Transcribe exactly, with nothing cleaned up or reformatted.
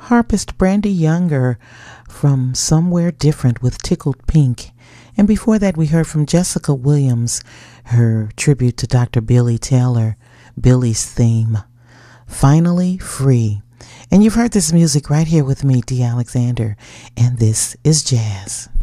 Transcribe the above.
harpist Brandy Younger from Somewhere Different with Tickled Pink. And before that, we heard from Jessica Williams, her tribute to Doctor Billy Taylor, Billy's theme, Finally Free. And you've heard this music right here with me, Dee Alexander, and this is Jazz.